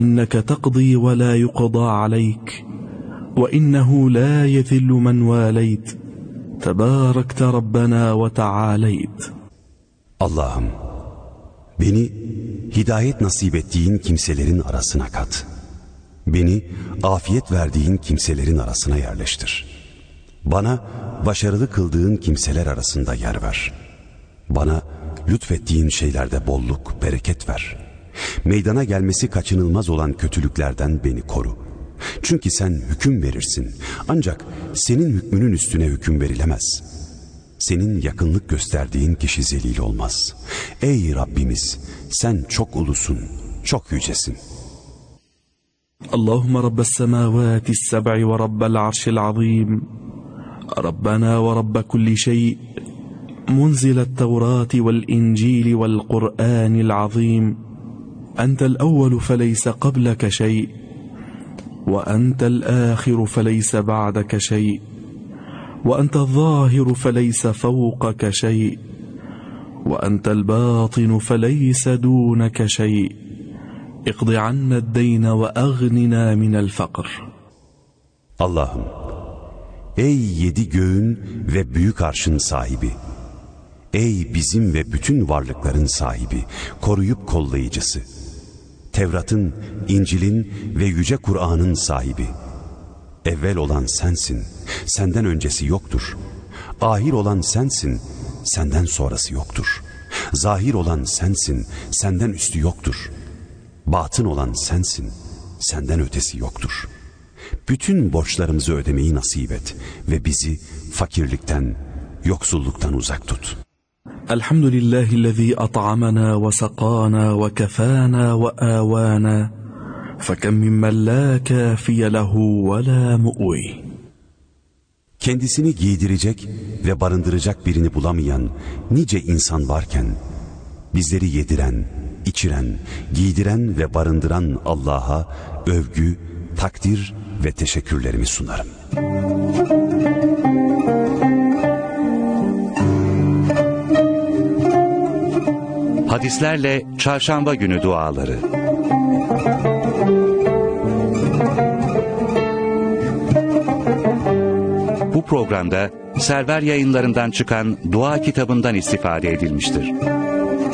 إنك تقضي ولا يقضى عليك وإنه لا يذل من واليت تباركت ربنا وتعاليت. Allah'ım, beni hidayet nasip ettiğin kimselerin arasına kat. Beni afiyet verdiğin kimselerin arasına yerleştir. Bana başarılı kıldığın kimseler arasında yer ver. Bana lütfettiğin şeylerde bolluk, bereket ver. Meydana gelmesi kaçınılmaz olan kötülüklerden beni koru. Çünkü sen hüküm verirsin. Ancak senin hükmünün üstüne hüküm verilemez. Senin yakınlık gösterdiğin kişi zelil olmaz. Ey Rabbimiz, sen çok ulusun, çok yücesin. Allahümme Rabbes semavati seb'i ve Rabbel arşil azim. Rabbena ve Rabbe kulli şey. Munzilet tevrati vel incili vel Kur'anil azim. Entel evvelu feleyse qableke şey. Ve entel ahiru feleyse ba'deke şey. وأنت الظاهر فليس فوقك شيء وأنت الباطن فليس دونك شيء اقض عنا الدين وأغننا من الفقر. Allah'ım, ey yedi göğün ve büyük arşın sahibi, ey bizim ve bütün varlıkların sahibi, koruyup kollayıcısı, Tevrat'ın, İncil'in ve Yüce Kur'an'ın sahibi, evvel olan sensin, senden öncesi yoktur. Ahir olan sensin, senden sonrası yoktur. Zahir olan sensin, senden üstü yoktur. Batın olan sensin, senden ötesi yoktur. Bütün borçlarımızı ödemeyi nasip et ve bizi fakirlikten, yoksulluktan uzak tut. Elhamdülillahillezî at'amana ve sakana ve kefana ve âvâna فَكَمْ مِمَّنْ لَا كَافِيَ لَهُ وَلَا مُؤْوِي. Kendisini giydirecek ve barındıracak birini bulamayan nice insan varken, bizleri yediren, içiren, giydiren ve barındıran Allah'a övgü, takdir ve teşekkürlerimi sunarım. Hadislerle Çarşamba günü duaları. Bu programda Server Yayınları'ndan çıkan dua kitabından istifade edilmiştir.